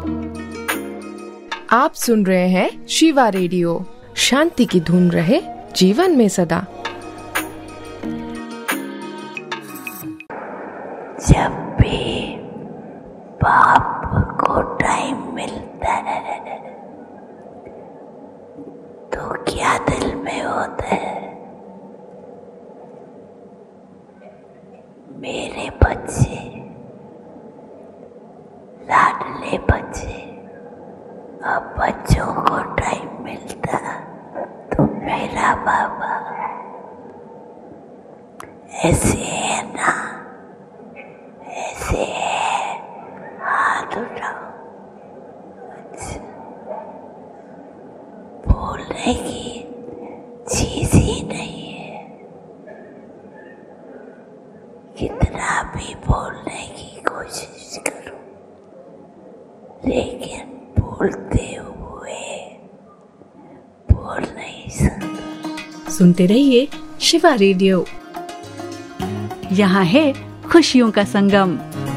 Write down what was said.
आप सुन रहे हैं शिवा रेडियो। शांति की धुन रहे जीवन में सदा। जब भी बाप को टाइम मिलता है तो क्या दिल में होता है, मेरे बच्चे, लाडले बच्चे। अब बच्चों को टाइम मिलता तो मेरा बाबा ऐसे है ना, ऐसे है, हाथ उठाओ। अच्छा, बोलने की चीज ही नहीं है, कितना भी बोलने की कोशिश करो लेकिन बोलते हुए बोल नहीं सकते। सुनते रहिए शिवा रेडियो, यहाँ है खुशियों का संगम।